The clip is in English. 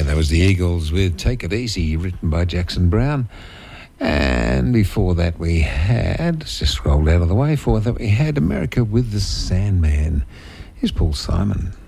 that was the Eagles with Take It Easy, written by Jackson Browne. And before that we had, let's just scroll out of the way, before that we had America with the Sandman. Here's Paul Simon.